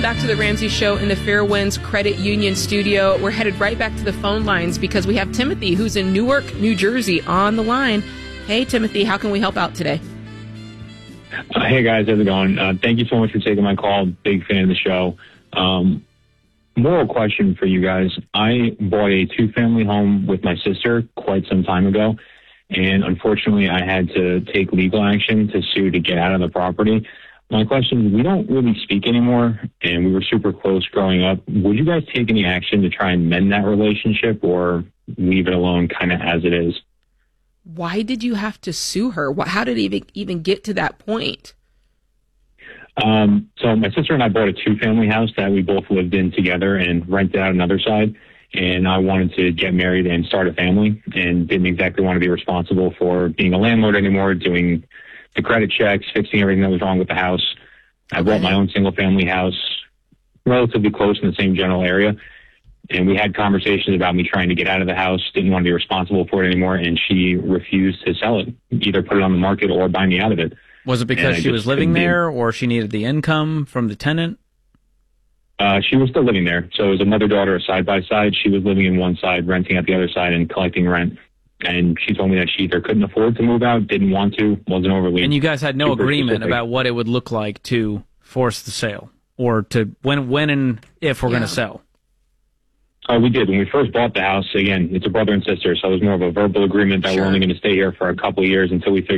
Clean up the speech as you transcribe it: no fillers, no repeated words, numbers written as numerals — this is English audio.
back to the Ramsey Show in the Fairwinds Credit Union studio. We're headed right back to the phone lines because we have Timothy, who's in Newark, New Jersey, on the line. Hey, Timothy, how can we help out today? Hey, guys, how's it going? Thank you so much for taking my call. Big fan of the show. Moral question for you guys. I bought a two-family home with my sister quite some time ago, and unfortunately I had to take legal action to sue to get out of the property. My question is, we don't really speak anymore, and we were super close growing up. Would you guys take any action to try and mend that relationship or leave it alone kind of as it is? Why did you have to sue her? How did it even get to that point? So my sister and I bought a two-family house that we both lived in together and rented out another side. And I wanted to get married and start a family and didn't exactly want to be responsible for being a landlord anymore, doing the credit checks, fixing everything that was wrong with the house. I bought my own single-family house relatively close in the same general area. And we had conversations about me trying to get out of the house, didn't want to be responsible for it anymore, and she refused to sell it, either put it on the market or buy me out of it. Was it because she was living there or she needed the income from the tenant? She was still living there. So it was a mother-daughter side-by-side. She was living in one side, renting out the other side, and collecting rent. And she told me that she either couldn't afford to move out, didn't want to, wasn't overly. And you guys had no agreement about what it would look like to force the sale or to when and if we're going to sell? We did. When we first bought the house, again, it's a brother and sister, so it was more of a verbal agreement that we're only going to stay here for a couple of years until we figure